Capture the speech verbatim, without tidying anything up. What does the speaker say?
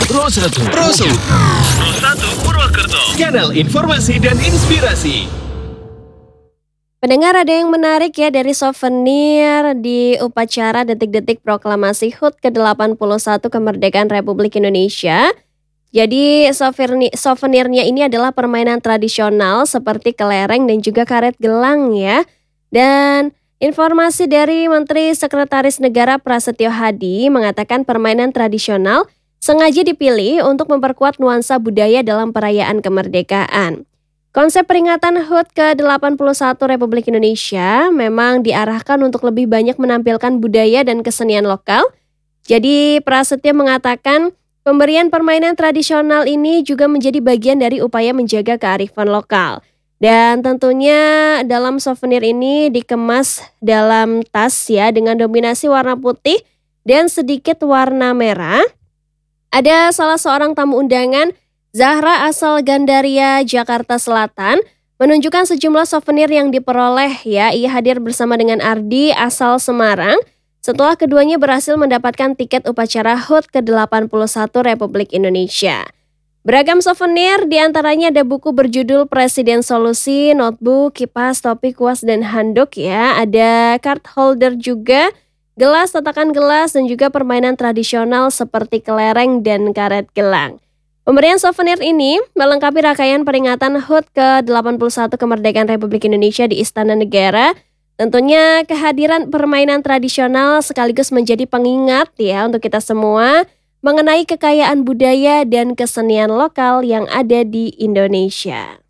Pro satu. Pro satu. Pro satu Purwokerto. Kanal informasi dan inspirasi. Pendengar, ada yang menarik ya dari souvenir di upacara detik-detik proklamasi H U T ke delapan puluh satu kemerdekaan Republik Indonesia. Jadi souvenir, souvenirnya ini adalah permainan tradisional seperti kelereng dan juga karet gelang ya. Dan informasi dari Menteri Sekretaris Negara Prasetyo Hadi mengatakan permainan tradisional sengaja dipilih untuk memperkuat nuansa budaya dalam perayaan kemerdekaan. Konsep peringatan H U T ke delapan puluh satu Republik Indonesia memang diarahkan untuk lebih banyak menampilkan budaya dan kesenian lokal. Jadi Prasetyo mengatakan pemberian permainan tradisional ini juga menjadi bagian dari upaya menjaga kearifan lokal. Dan tentunya dalam souvenir ini dikemas dalam tas ya dengan dominasi warna putih dan sedikit warna merah. Ada salah seorang tamu undangan, Zahra asal Gandaria, Jakarta Selatan, menunjukkan sejumlah souvenir yang diperoleh ya. Ia hadir bersama dengan Ardi asal Semarang setelah keduanya berhasil mendapatkan tiket upacara H U T ke delapan puluh satu Republik Indonesia. Beragam souvenir diantaranya ada buku berjudul Presiden Solusi, notebook, kipas, topi, kuas, dan handuk ya. Ada card holder juga, gelas, tatakan gelas, dan juga permainan tradisional seperti kelereng dan karet gelang. Pemberian souvenir ini melengkapi rangkaian peringatan H U T ke delapan puluh satu kemerdekaan Republik Indonesia di Istana Negara. Tentunya kehadiran permainan tradisional sekaligus menjadi pengingat ya untuk kita semua mengenai kekayaan budaya dan kesenian lokal yang ada di Indonesia.